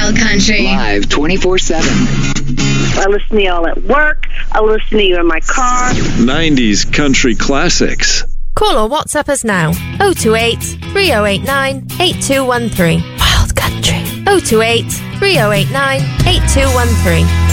Wild Country. Live 24/7. I listen to y'all at work. I listen to you in my car. 90s country classics. Call or WhatsApp us now. 028 3089 8213. Wild Country. 028 3089 8213.